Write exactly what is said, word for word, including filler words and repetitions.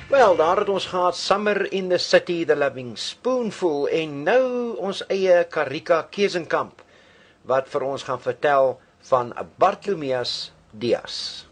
Wel, daar het ons gehad Summer in the City, The Loving Spoonful en nou ons eie Karika Kesenkamp wat vir ons gaan vertel van Bartolomeus Dias.